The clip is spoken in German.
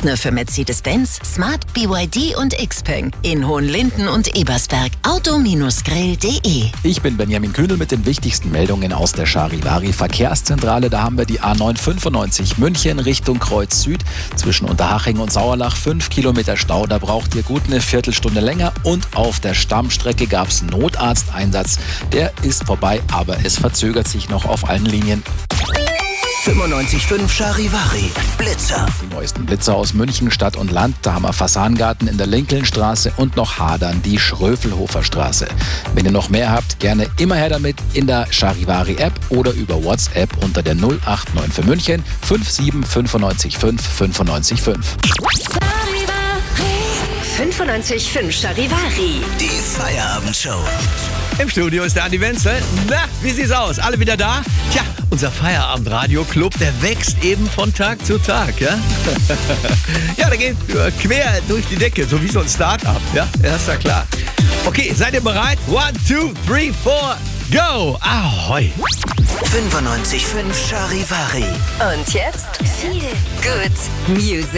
Partner für Mercedes-Benz, Smart, BYD und Xpeng in Hohenlinden und Ebersberg. Auto-Grill.de. Ich bin Benjamin Kühnel mit den wichtigsten Meldungen aus der Charivari Verkehrszentrale. Da haben wir die A995 München Richtung Kreuz Süd. Zwischen Unterhaching und Sauerlach 5 Kilometer Stau. Da braucht ihr gut eine Viertelstunde länger. Und auf der Stammstrecke gab es Notarzteinsatz. Der ist vorbei, aber es verzögert sich noch auf allen Linien. 95.5 Charivari Blitzer. Die neuesten Blitzer aus München, Stadt und Land. Da haben wir Fasangarten in der Lincolnstraße und noch Hadern, die Schröfelhofer Straße. Wenn ihr noch mehr habt, gerne immer her damit in der Charivari App oder über WhatsApp unter der 089 für München 57 95 5. 95.5 Charivari. Die Feierabendshow. Im Studio ist der Andi Wenzel. Na, wie sieht's aus? Alle wieder da? Tja, unser Feierabend-Radio-Club, der wächst eben von Tag zu Tag, ja? Ja, der geht quer durch die Decke, so wie so ein Start-up, ja? Ja, ist ja klar. Okay, seid ihr bereit? 1, 2, 3, 4, go! Ahoi! 95.5 Charivari. Und jetzt viel Good Music.